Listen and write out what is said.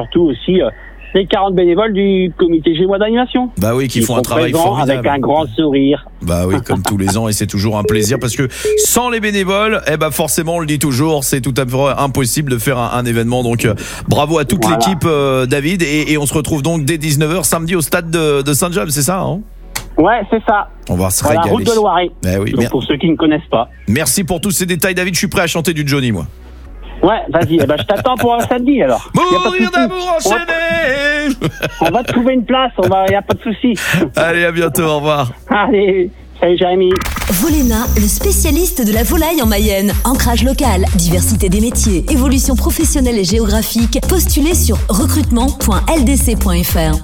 surtout aussi les 40 bénévoles du comité Gémeaux d'animation. Bah oui, qui font un travail formidable. Avec un grand sourire. Bah oui, comme tous les ans, et c'est toujours un plaisir parce que sans les bénévoles, forcément, on le dit toujours, c'est tout à fait impossible de faire un événement. Donc bravo à toute l'équipe, David, et on se retrouve donc dès 19h samedi au stade de Saint-James, c'est ça, hein? Ouais, c'est ça. On va se régaler. Route de Loiret. Oui, donc pour ceux qui ne connaissent pas. Merci pour tous ces détails, David. Je suis prêt à chanter du Johnny, moi. Ouais, vas-y. Je t'attends pour un samedi alors. Mourir d'amour enchaîné. On va te trouver une place. Y a pas de souci. Allez, à bientôt. Au revoir. Allez. Salut Jérémy. Voléna, le spécialiste de la volaille en Mayenne. Ancrage local, diversité des métiers, évolution professionnelle et géographique. Postulez sur recrutement.ldc.fr.